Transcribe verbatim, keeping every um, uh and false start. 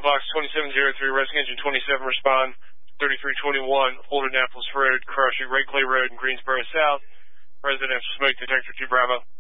box twenty-seven oh three, rescue engine twenty-seven, respond. thirty-three twenty-one, Old Annapolis Road, Crushing, Red Clay Road in Greensboro South. Residential smoke detector two Bravo.